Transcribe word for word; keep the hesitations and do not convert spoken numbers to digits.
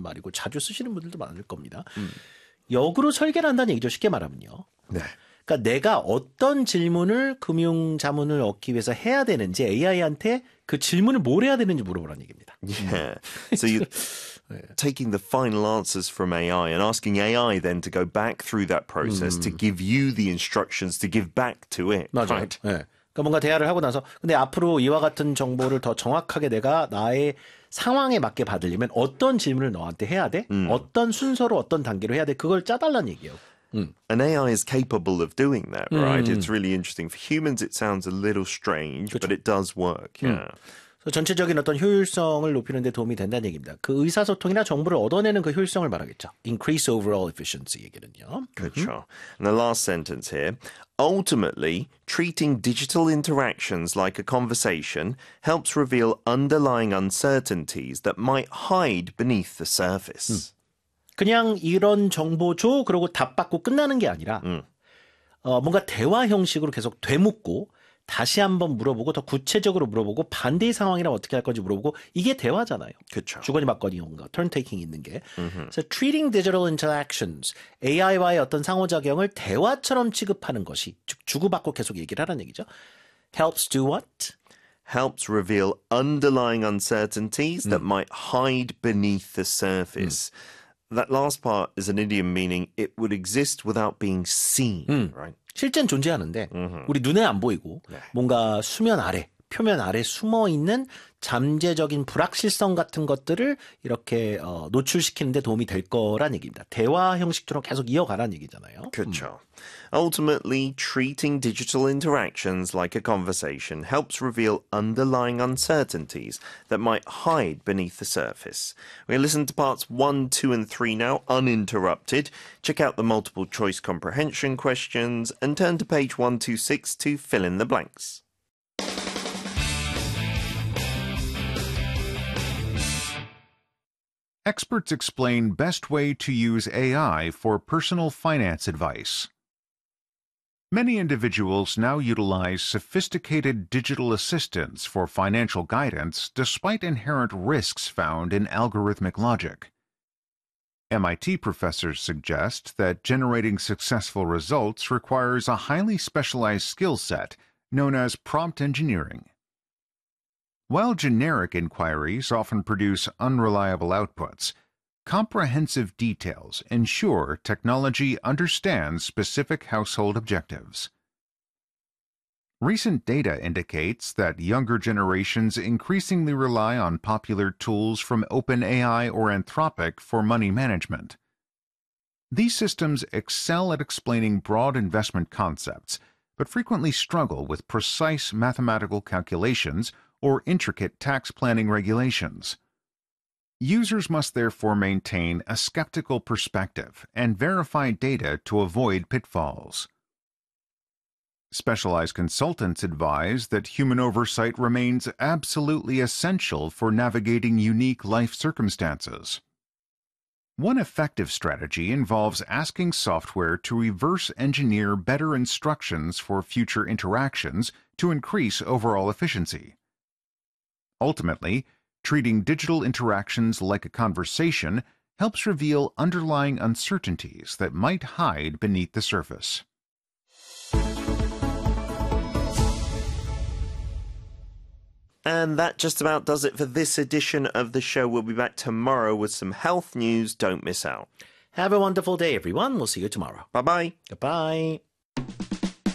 말이고 자주 쓰시는 분들도 많을 겁니다. 음. 역으로 설계를 한다는 얘기죠. 쉽게 말하면요. 네. 그러니까 내가 어떤 질문을 금융 자문을 얻기 위해서 해야 되는지 에이아이한테 그 질문을 뭘 해야 되는지 물어보라는 얘기입니다. Yeah. So you're taking the final answers from A I and asking A I then to go back through that process 음. to give you the instructions to give back to it. 맞아요. Right? 네. 그러니까 뭔가 대화를 하고 나서 근데 앞으로 이와 같은 정보를 더 정확하게 내가 나의 상황에 맞게 받으려면 어떤 질문을 너한테 해야 돼? 음. 어떤 순서로 어떤 단계로 해야 돼? 그걸 짜달라는 얘기예요. 음. And A I is capable of doing that, right? 음. It's really interesting. For humans, it sounds a little strange, 그렇죠. but it does work. Yeah. 음. 그래서 전체적인 어떤 효율성을 높이는 데 도움이 된다는 얘기입니다. 그 의사소통이나 정보를 얻어내는 그 효율성을 말하겠죠. Increase overall efficiency 얘기는요. 그렇죠. And the last sentence here. Ultimately, treating digital interactions like a conversation helps reveal underlying uncertainties that might hide beneath the surface. 음. 그냥 이런 정보 줘 그러고 답 받고 끝나는 게 아니라 음. 어, 뭔가 대화 형식으로 계속 되묻고 다시 한번 물어보고 더 구체적으로 물어보고 반대의 상황이랑 어떻게 할 건지 물어보고 이게 대화잖아요. 그렇죠. 주거니 받거니 뭔가 turn taking 있는 게. 그래서 treating digital interactions 에이아이와의 어떤 상호작용을 대화처럼 취급하는 것이 즉 주고받고 계속 얘기를 하라는 얘기죠. Helps do what? Helps reveal underlying uncertainties 음. that might hide beneath the surface. 음. That last part is an idiom meaning it would exist without being seen, 음. right? 실제는 존재하는데 음흠. 우리 눈에 안 보이고 네. 뭔가 수면 아래, 표면 아래 숨어 있는 잠재적인 불확실성 같은 것들을 이렇게 어, 노출시키는 데 도움이 될 거란 얘기입니다. 대화 형식처럼 계속 이어가라는 얘기잖아요. 그렇죠. 음. Ultimately, treating digital interactions like a conversation helps reveal underlying uncertainties that might hide beneath the surface. We're going to listen to parts one, two, and three now, uninterrupted. Check out the multiple choice comprehension questions and turn to page one twenty-six to fill in the blanks. Experts explain best way to use A I for personal finance advice. Many individuals now utilize sophisticated digital assistants for financial guidance despite inherent risks found in algorithmic logic. M I T professors suggest that generating successful results requires a highly specialized skill set known as prompt engineering. While generic inquiries often produce unreliable outputs, comprehensive details ensure technology understands specific household objectives. Recent data indicates that younger generations increasingly rely on popular tools from OpenAI or Anthropic for money management. These systems excel at explaining broad investment concepts, but frequently struggle with precise mathematical calculations or intricate tax planning regulations. Users must therefore maintain a skeptical perspective and verify data to avoid pitfalls. Specialized consultants advise that human oversight remains absolutely essential for navigating unique life circumstances. One effective strategy involves asking software to reverse engineer better instructions for future interactions to increase overall efficiency. Ultimately, treating digital interactions like a conversation helps reveal underlying uncertainties that might hide beneath the surface. And that just about does it for this edition of the show. We'll be back tomorrow with some health news. Don't miss out. Have a wonderful day, everyone. We'll see you tomorrow. Bye-bye. Goodbye.